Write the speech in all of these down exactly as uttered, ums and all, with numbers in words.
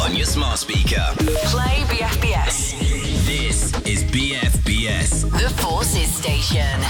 on your smart speaker. Play B F B S. This is B F B S. The Forces Station.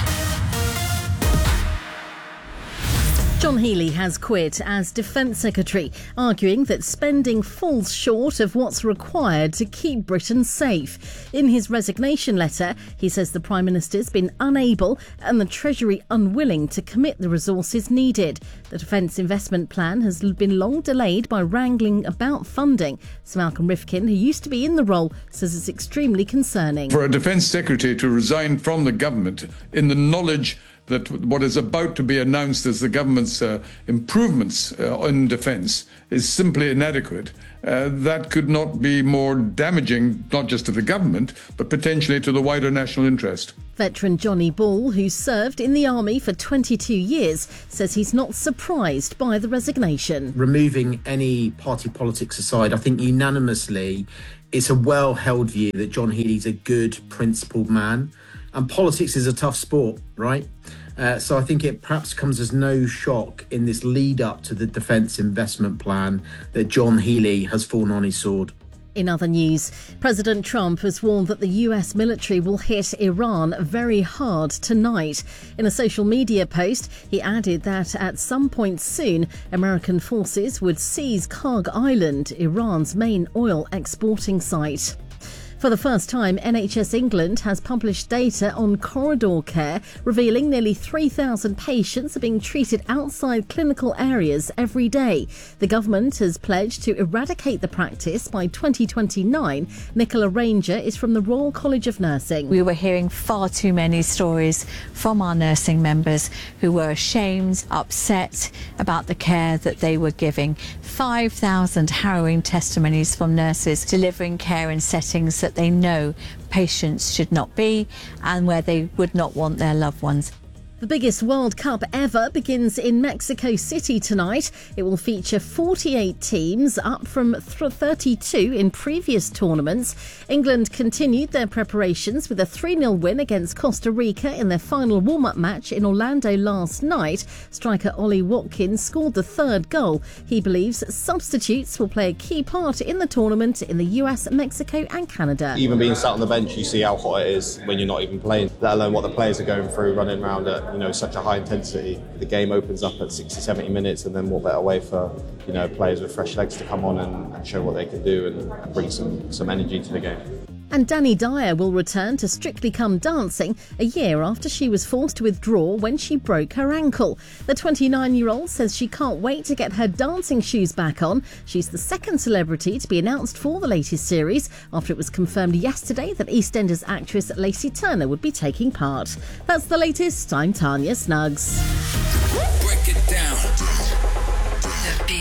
John Healey has quit as Defence Secretary, arguing that spending falls short of what's required to keep Britain safe. In his resignation letter, he says the Prime Minister's been unable and the Treasury unwilling to commit the resources needed. The Defence Investment Plan has been long delayed by wrangling about funding. So Malcolm Rifkin, who used to be in the role, says it's extremely concerning. For a Defence Secretary to resign from the government in the knowledge that what is about to be announced as the government's uh, improvements uh, in defence is simply inadequate. Uh, that could not be more damaging, not just to the government, but potentially to the wider national interest. Veteran Johnny Ball, who served in the army for twenty-two years, says he's not surprised by the resignation. Removing any party politics aside, I think unanimously it's a well-held view that John Healey's a good, principled man. And politics is a tough sport, right? Uh, so I think it perhaps comes as no shock in this lead up to the Defence Investment Plan that John Healey has fallen on his sword. In other news, President Trump has warned that the U S military will hit Iran very hard tonight. In a social media post, he added that at some point soon, American forces would seize Karg Island, Iran's main oil exporting site. For the first time, N H S England has published data on corridor care, revealing nearly three thousand patients are being treated outside clinical areas every day. The government has pledged to eradicate the practice by twenty twenty-nine. Nicola Ranger is from the Royal College of Nursing. We were hearing far too many stories from our nursing members who were ashamed, upset about the care that they were giving. five thousand harrowing testimonies from nurses delivering care in settings that they know patients should not be and where they would not want their loved ones. The biggest World Cup ever begins in Mexico City tonight. It will feature forty-eight teams, up from thirty-two in previous tournaments. England continued their preparations with a three nil win against Costa Rica in their final warm-up match in Orlando last night. Striker Ollie Watkins scored the third goal. He believes substitutes will play a key part in the tournament in the U S, Mexico and Canada. Even being sat on the bench, you see how hot it is when you're not even playing, let alone what the players are going through, running around at you know such a high intensity. The game opens up at sixty, seventy minutes, and then what better way for you know players with fresh legs to come on and, and show what they can do and, and bring some, some energy to the game. And Danny Dyer will return to Strictly Come Dancing a year after she was forced to withdraw when she broke her ankle. The twenty-nine-year-old says she can't wait to get her dancing shoes back on. She's the second celebrity to be announced for the latest series after it was confirmed yesterday that EastEnders actress Lacey Turner would be taking part. That's the latest. I'm Tanya Snuggs. Break it down.